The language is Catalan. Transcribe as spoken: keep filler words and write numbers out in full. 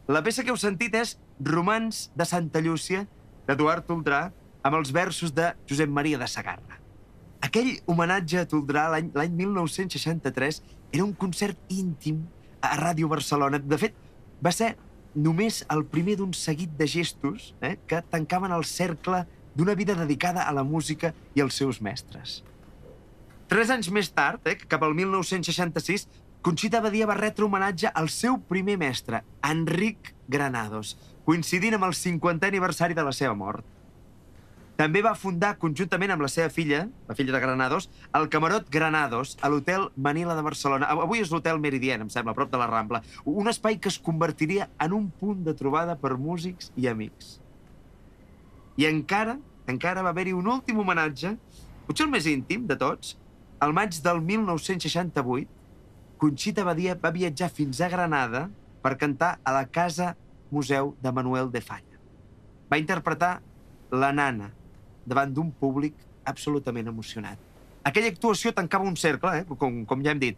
La peça que heu sentit és Romans de Santa Llúcia, d'Eduard Toldrà, amb els versos de Josep Maria de Sagarra. Aquell homenatge a Toldrà l'any mil nou-cents seixanta-tres era un concert íntim a Ràdio Barcelona. De fet, va ser només el primer d'un seguit de gestos eh, que tancaven el cercle d'una vida dedicada a la música i als seus mestres. Tres anys més tard, eh, cap al mil nou-cents seixanta-sis, Conxita Badia va retre homenatge al seu primer mestre, Enric Granados, coincidint amb el cinquantè aniversari de la seva mort. També va fundar, conjuntament amb la seva filla, la filla de Granados, el Camarot Granados, a l'Hotel Manila de Barcelona. Avui és l'Hotel Meridien, em sembla, a prop de la Rambla. Un espai que es convertiria en un punt de trobada per músics i amics. I encara, encara va haver-hi un últim homenatge, potser el més íntim de tots. Al maig del mil nou-cents seixanta-vuit, Conxita Badia va viatjar fins a Granada per cantar a la Casa Museu de Manuel de Falla. Va interpretar La Nana davant d'un públic absolutament emocionat. Aquella actuació tancava un cercle, eh, com, com ja hem dit,